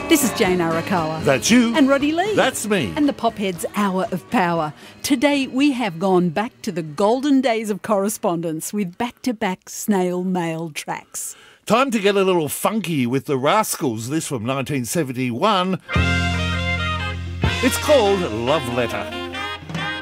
This is Jane Arakawa. That's you. And Roddy Lee. That's me. And the Popheads Hour of Power. Today we have gone back to the golden days of correspondence with back-to-back snail mail tracks. Time to get a little funky with the Rascals. This from 1971. It's called Love Letter.